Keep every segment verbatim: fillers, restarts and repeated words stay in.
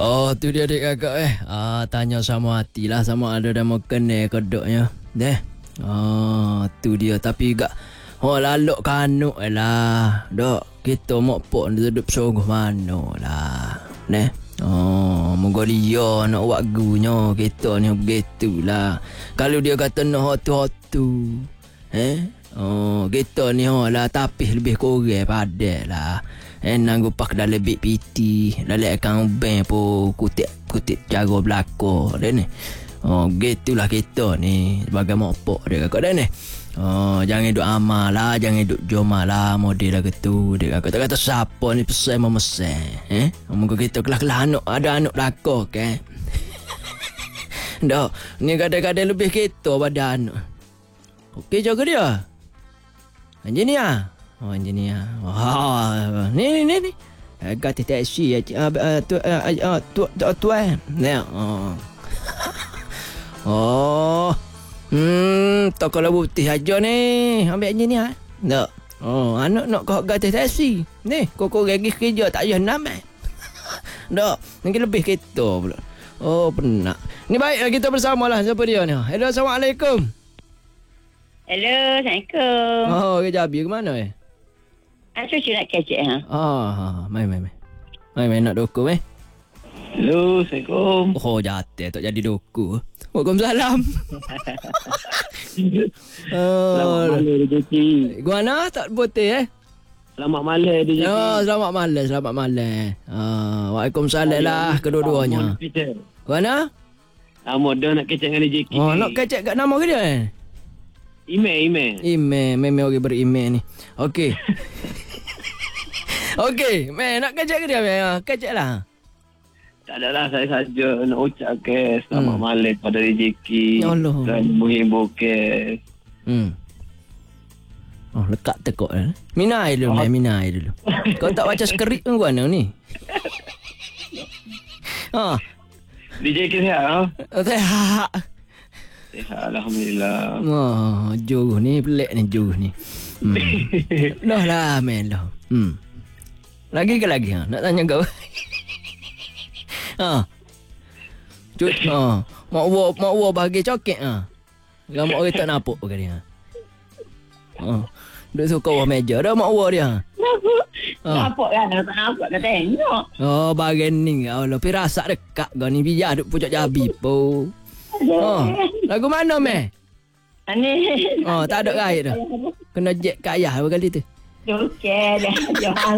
Oh, tu dia adik kakak eh. Ah, tanya sama hati lah, sama ada dah mau kena kodoknya. Deh. Ah, tu dia. Tapi gak oh lalok kanuk lah. Dok, kita mak pok duduk sungguh mana lah. Neh. Oh, moga dia nak buat gunya. Kita ni begitulah. Kalau dia kata nak hotu-hotu. Eh? Oh, kita ni oh lah tapi lebih kurang pada lah. Eh, nanggu pak dalam big P T, dalam akaun bank pun kutip-kutip cara belakang dia ni. Oh, gitulah kita ni sebagai mopok dia kakak dia ni. Oh, jangan duk amal lah, jangan duk joma lah model lah gitu. Dia kata kata siapa ni pesan memesan. Eh, moga kita kelah-kelah anak ada anak belakang ke. Dah, ni kadang-kadang lebih kita pada anak. Okey jaga dia. Engineer. Oh, engineer. Wah, ni ni ni ni. Agak taksi uh, uh, tu uh, uh, tu tu tu eh. Nah. Oh. Oh. Hmm, tak kalau putih aja ni. Ambil engineer. Tak. Oh, anak nak kau agak taksi. Ni, kau kau lagi kerja tak payah nama. Tak, nanti lebih kita pula. Oh, benar. Ni baik kita bersamalah siapa dia ni. Hello, Assalamualaikum. Hello, Assalamualaikum. Oh, kerja habis ke mana eh? Ah, cucu nak kecek ha. Ah, mai mai mai. Mai mai nak doku eh. Hello, Assalamualaikum. Oh, jatuh tak jadi doku. Waalaikumsalam. Selamat malam rezeki. Guana tak putih eh? Selamat malam rezeki. Oh, selamat malam, selamat malam. Ah, Waalaikumsalam lah kedua-duanya. Guana? Amo dah nak kecek dengan rezeki. Oh, nak kecek kat nama ke dia eh? Email, email. Email, memang orang beri-email ni. Okey. Okey, meh nak kecek ke dia meh? Kecek lah. Tak adalah, saya saja nak ucap ke selamat Hmm. malam pada rezeki. Ya Allah. Dan menghibur ke. Hmm. Oh, lekat tekuk dah. Minai dulu, meh, minai dulu. Kau tak baca skrip pun gua ni. Ha. D J K sihat ha? Sehat. Sihat, Alhamdulillah. Wah, juruh ni pelik ni juruh ni. Hmm. Dah lah, men dah. Hmm. Lagi ke lagi ha? Nak tanya kau. Ha. Cut ha. Mak wa mak wa bagi coket ha. Mak orang tak nampak ke dia. Ha. Dia suka bawah meja dah mak wa dia. Ha. Nampak kan? Tak nampak dah tengok. Oh, bagian ni Allah pirasa dekat kau ni biar duk pucuk jabi po. Oh, lagu mana meh? Ani. Oh, tak ada gaib dah. Kena jet kat ayah apa kali tu. Okey dah. Jangan.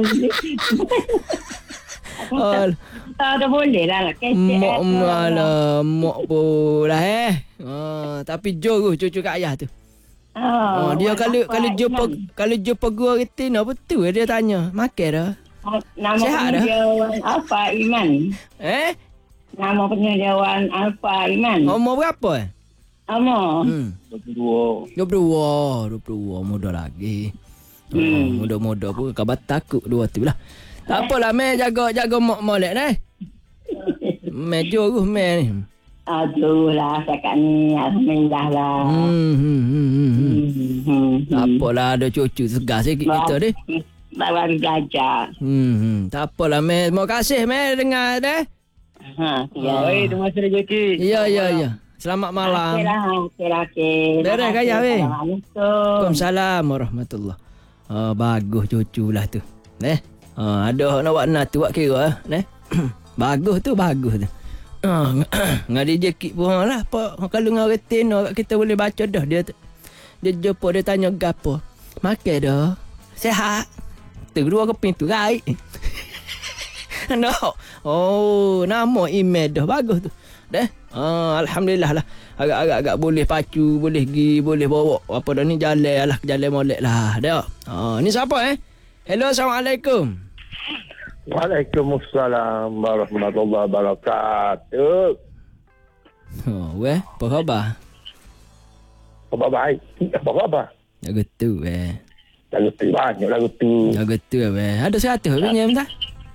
Oh, Tak ada boleh lah nak kecek. mak malah mak pula eh. Oh, tapi joruh cucu kat ayah tu. Oh, dia kalau kalau jumpa kalau jumpa gua retin apa tu dia tanya, makan dah. Nama Sihat dah? penjualan Alfa Iman. Eh? Nama penjualan Alfa Iman. Umur berapa eh? Amo. Hmm. dua puluh dua. dua puluh dua, dua puluh dua muda lagi. Oh, Hmm. muda-muda pun kabar takut dua tu lah. Tak apalah, meh jaga jaga mak molek eh. Meh joruh meh ni. Aduh lah cakap ni. Alhamdulillah lah. Hmm, hmm, hmm, hmm, hmm. Hmm. hmm. Tak apalah, ada cucu segar sikit kita ni. Baru belajar. Hmm, hmm. Tak apalah, meh. Terima kasih meh dengar deh. Ha, ya. Oi, terima kasih rezeki. Ya, ya, ya. Selamat malam. Okey lah, okey lah, okey. Beres kaya, weh. Assalamualaikum. Waalaikumsalam warahmatullahi. Ah, bagus cucu lah tu. Eh? Ah, ada nak buat nak tu buat kira eh. Bagus tu, bagus tu. Ah, ngadi jekit pun lah apa kalau ngau retin kita boleh baca dah dia tu. Dia jumpa dia tanya gapo. Makan dah. Sehat. Tu dua keping tu right. No. Oh, nama email dah bagus tu. Dah. Ah, alhamdulillah lah. Agak-agak agak boleh pacu, boleh gi, boleh bawa apa dah ni jalan lah, jalan molek lah. Dah. Ah, ni siapa eh? Hello, Assalamualaikum. Waalaikumsalam warahmatullahi wabarakatuh. Oh, weh, apa khabar? Apa baik? Apa khabar? Lagu tu weh. Lagu tu banyak lagu tu. Lagu tu weh. Ada seratus pinjam tak?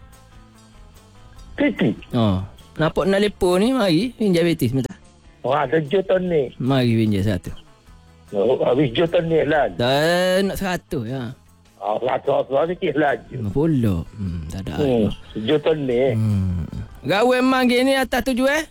Titi. Oh, nampak nak lepo ni, mari pinjam betis minta. Oh, ada juta ni. Mari pinjam satu. Oh, habis juta ni lah. Dan nak seratus ya. Oh, ratus-ratus sikit lagi. lima puluh. Hmm, tak ada. Hmm, juta ni. Hmm. Gawe memang gini atas tuju eh?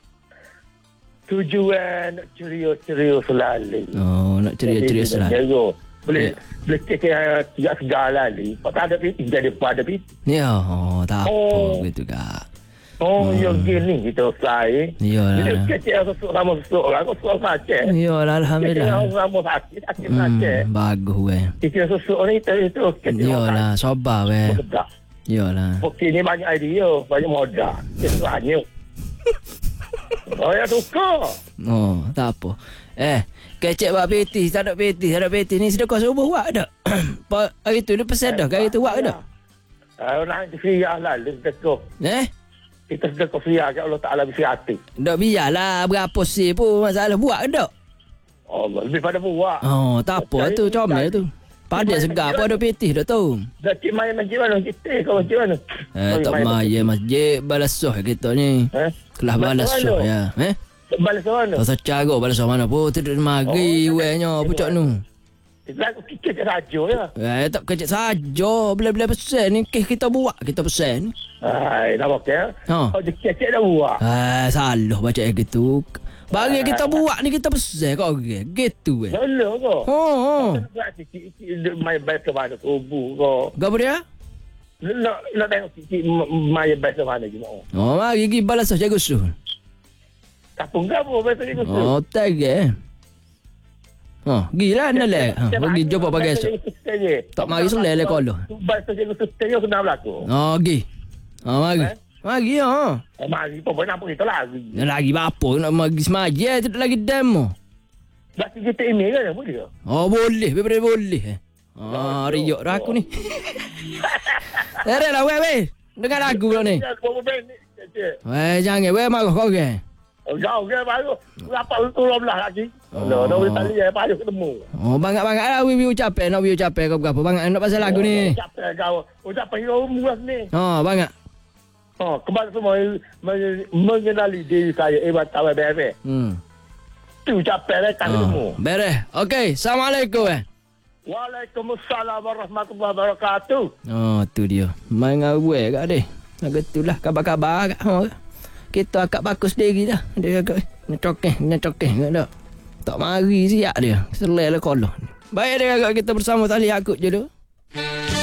Tujuan nak ceria-ceria selalu. Oh, nak ceria-ceria selalu. Boleh Ya. boleh kira tiga segala ni. Kau tak ada piti jadi pada piti. Ya, oh, tak Oh. apa gitu kak. Oh, hmm. yang gini kita selai. Iyalah. Jadi kecil susuk sama susuk orang. Kau susuk saja. Iyalah, Kecil alhamdulillah. sama sakit. Sakit saja. Hmm, bagus weh. Kecil susuk ni itu itu kecil. Iyalah, sabar weh. Bedak. Iyalah. Okey ni banyak idea. Banyak modal. Kita banyak. Oh ya suka. Oh, tak apa. Eh, kecek buat peti, tak ada peti, tak ada peti ni sedekah subuh buat tak? Pa- hari tu dia pesan dah, hari tu buat tak? Ah, nak fiya lah, sedekah. Eh? Kita sedekah fiya ke Allah Taala bisi hati. Dak biarlah berapa sen pun masalah buat tak? Allah lebih pada buat. Oh, tak apa tu, comel tu. Padat segar pun ada peti dah tu. Dah cik main masjid mana kita kau masjid mana? Eh, tak maya masjid balasah kita ni. Eh? Kelas balasah ya. Eh? Balas mana? Tak cara balasah mana pun tidur mari wehnya pucak nu. Lagu kicik saja ya. Eh, tak kecek saja. Bila-bila pesan ni kes kita buat, kita pesan. Hai, nak okey. Ha. Oh, dia kicik dah buat. Ah, salah baca gitu. Bagi kita buat ni kita pesan kau okay. Gitu eh. Salah kau. Oh, oh. Kicik main baik ke mana subuh kau. Gapo dia? Nak nak tengok kicik main baik ke mana je. Oh, mari pergi balas jago suh. Kapung gapo baik ke tu. Oh, tag eh. Oh, gila nak ha, pergi jumpa pagi esok. Tak mari selai le kolo. Baik saja tu saya kena berlaku. Oh, pergi. Ha, mari. Mari ha. Mari pun nak pergi tu lagi. Nak lagi apa nak mari semaja tidak lagi demo. Dah kita email kan boleh. Oh, boleh, boleh boleh. Ah, riuk dah aku ni. Eh, lah weh weh. Dengar lagu lah ni. Weh, jangan weh marah kau ke. Jauh ke baru. Berapa tu belas lagi. Oh, dah boleh tali ya, payah ketemu. Oh, banyak-banyak lah we ucapin, nak we ucapin kau berapa banyak nak pasal lagu ni. Ucapin kau. Ucapin kau mulas ni. Oh, banyak. Oh, kembali semua mengenali diri saya Iwan Tawai B F. Hmm. Tu ucapin kan ketemu. Oh, beres. Okey, assalamualaikum eh. Waalaikumsalam warahmatullahi wabarakatuh. Oh, tu dia. Main ngawe kat dia. Nak gitulah kabar-kabar kat hang. Kita akak bagus sendiri dah. Dia agak ngecokeh, ngecokeh enggak dak. Tak mari siap dia. Selai lah kolon. Baik dia agak kita bersama tali akut je tu.